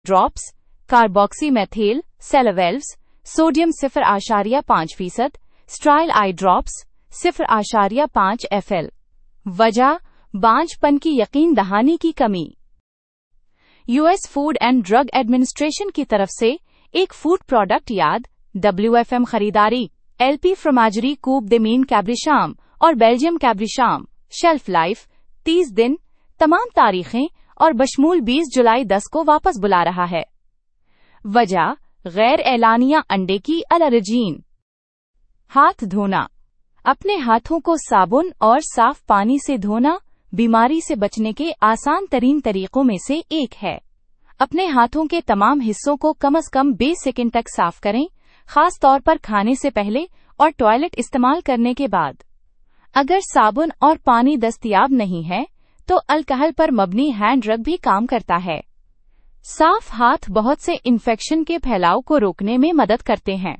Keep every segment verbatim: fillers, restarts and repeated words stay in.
Drops, कार्बोक्सीमेथिल सेलोवेल्व्स, sodium सिफर आशारिया पाँच फीसद, स्ट्राइल eye drops सिफर आशारिया पाँच एफ एल। वजह बांझपन की यकीन दहानी की कमी। US food and drug administration की तरफ से एक food product yard W F M खरीदारी एलपी फ्रोमाजरी कूब दे मीन कैब्रिशाम और बेल्जियम कैब्रिशाम शेल्फ लाइफ तीस दिन, तमाम तारीखें और बशमूल बीस जुलाई दस को वापस बुला रहा है। वजह गैर एलानिया अंडे की एलर्जीन। हाथ धोना। अपने हाथों को साबुन और साफ पानी से धोना बीमारी से बचने के आसान तरीन तरीकों में से एक है। अपने हाथों के तमाम हिस्सों को कम से कम बीस सेकंड तक साफ करें, खास तौर पर खाने से पहले और टॉयलेट इस्तेमाल करने के बाद। अगर साबुन और पानी दस्तयाब नहीं है, तो अल्कोहल पर मबनी हैंड रब भी काम करता है। साफ हाथ बहुत से इन्फेक्शन के फैलाव को रोकने में मदद करते हैं।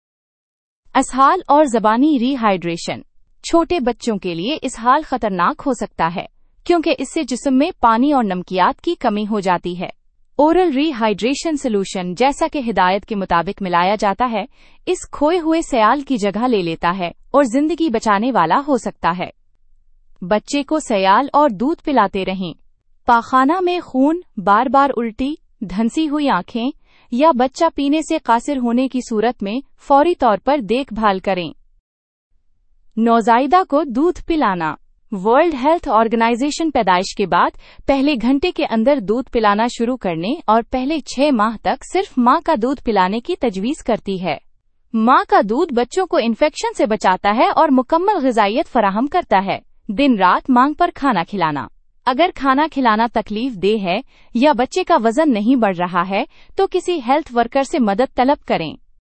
असहाल और ज़बानी रीहाइड्रेशन। छोटे बच्चों के लिए इसहाल खतरनाक हो सकता है, क्योंकि इससे जिस्म में पानी और नमकियात की कमी हो जाती है। ओरल रीहाइड्रेशन सॉल्यूशन, जैसा कि हिदायत के मुताबिक मिलाया जाता है, इस खोए हुए सयाल की जगह ले लेता है और जिंदगी बचाने वाला हो सकता है। बच्चे को सयाल और दूध पिलाते रहें। पाखाना में खून, बार बार उल्टी, धंसी हुई आंखें या बच्चा पीने से कासिर होने की सूरत में फौरी तौर पर देखभाल करें। नौजायदा को दूध पिलाना। वर्ल्ड हेल्थ ऑर्गेनाइजेशन पैदाइश के बाद पहले घंटे के अंदर दूध पिलाना शुरू करने और पहले छह माह तक सिर्फ मां का दूध पिलाने की तजवीज करती है। मां का दूध बच्चों को इन्फेक्शन से बचाता है और मुकम्मल ग़िज़ाइयत फराहम करता है। दिन रात मांग पर खाना खिलाना। अगर खाना खिलाना तकलीफ देह है या बच्चे का वजन नहीं बढ़ रहा है, तो किसी हेल्थ वर्कर से मदद तलब करें।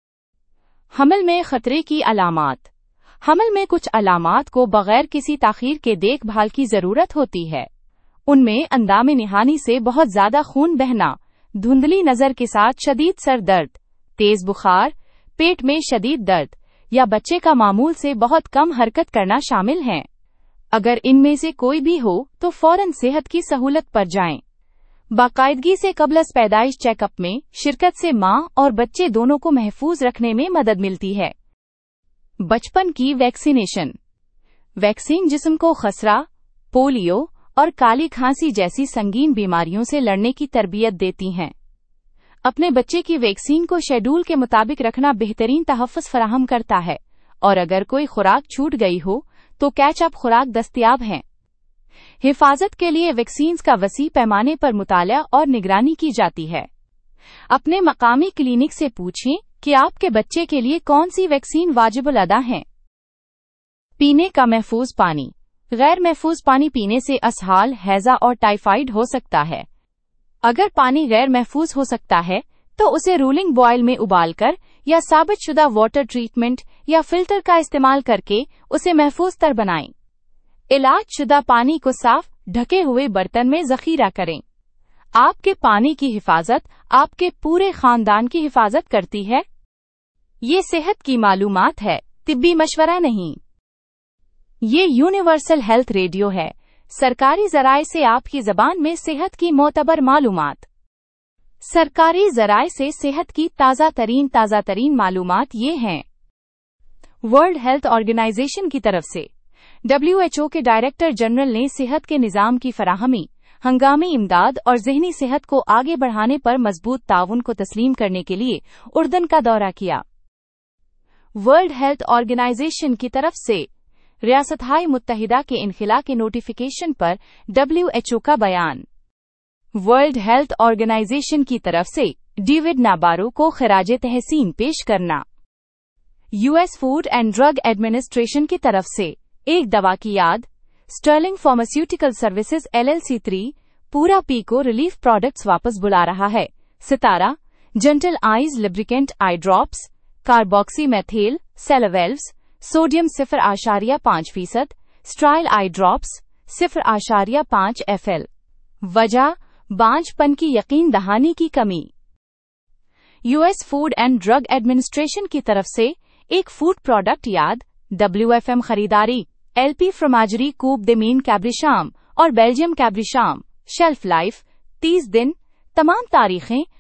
हमल में खतरे की अलामात। हमल में कुछ अलामात को बगैर किसी ताखीर के देखभाल की जरूरत होती है। उनमें अंदामे निहानी से बहुत ज्यादा खून बहना, धुंधली नजर के साथ शदीद सर दर्द, तेज बुखार, पेट में शदीद दर्द या बच्चे का मामूल से बहुत कम हरकत करना शामिल हैं। अगर इनमें से कोई भी हो, तो फौरन सेहत की सहूलत पर जाएं। बाकायदगी से कबल पैदाइश चेकअप में शिरकत से मां और बच्चे दोनों को महफूज रखने में मदद मिलती है। बचपन की वैक्सीनेशन। वैक्सीन जिस्म को खसरा, पोलियो और काली खांसी जैसी संगीन बीमारियों से लड़ने की तरबियत देती हैं। अपने बच्चे की वैक्सीन को शेड्यूल के मुताबिक रखना बेहतरीन तहफ़्फ़ुज़ फराहम करता है, और अगर कोई खुराक छूट गई हो तो कैच अप खुराक दस्तयाब हैं। हिफाजत के लिए वैक्सीन का वसी पैमाने पर मुताला और निगरानी की जाती है। अपने मकामी क्लिनिक से पूछें कि आपके बच्चे के लिए कौन सी वैक्सीन वाजिबुल अदा है। पीने का महफूज पानी। गैर महफूज पानी पीने से असहाल, हैजा और टाइफाइड हो सकता है। अगर पानी गैर महफूज हो सकता है, तो उसे रूलिंग बॉयल में उबालकर या साबितशुदा वाटर ट्रीटमेंट या फिल्टर का इस्तेमाल करके उसे महफूज तर बनाएं। इलाज शुदा पानी को साफ, ढके हुए बर्तन में जखीरा करें। आपके पानी की हिफाजत आपके पूरे खानदान की हिफाजत करती है। ये सेहत की मालूमात है, तिब्बी मशवरा नहीं। ये यूनिवर्सल हेल्थ रेडियो है, सरकारी ज़राए से आपकी ज़बान में सेहत की मोतबर मालूमात। सरकारी ज़राए से सेहत की ताज़ा तरीन ताज़ा तरीन मालूमात ये हैं। वर्ल्ड हेल्थ ऑर्गेनाइजेशन की तरफ से डब्ल्यू एच ओ के डायरेक्टर जनरल ने सेहत के निज़ाम की फराहमी, हंगामी इमदाद और ज़हनी सेहत को आगे बढ़ाने पर मजबूत ताउन को तस्लीम करने के लिए उर्दन का दौरा किया। वर्ल्ड हेल्थ ऑर्गेनाइजेशन की तरफ से रियासत-हाए मुत्तहिदा के इनखिला के नोटिफिकेशन पर डब्ल्यू एच ओ का बयान। वर्ल्ड हेल्थ ऑर्गेनाइजेशन की तरफ से डेविड नाबारो को खिराजे तहसीन पेश करना। US food and drug administration की तरफ से एक दवा की याद Stirling pharmaceutical services LLC three पूरा पीको रिलीफ प्रोडक्ट्स वापस बुला रहा है। सितारा gentle eyes lubricant eye drops, कार्बोक्सीमेथिल सेलोवेल्व्स, sodium सिफर आशारिया पाँच फीसद, स्ट्राइल आई ड्रॉप्स सिफर आशारिया पाँच एफ एल। वजह बांझपन की यकीन दहानी की कमी। US food and drug administration की तरफ से एक फूड प्रोडक्ट याद डब्ल्यू एफ एम खरीदारी एलपी फ्रोमाजरी कूब दे मीन कैब्रिशाम और बेल्जियम कैब्रिशाम शेल्फ लाइफ तीस दिन, तमाम तारीखें